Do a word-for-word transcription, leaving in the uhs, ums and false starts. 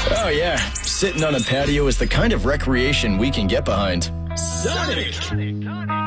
Oh yeah, sitting on a patio is the kind of recreation we can get behind. Sonic!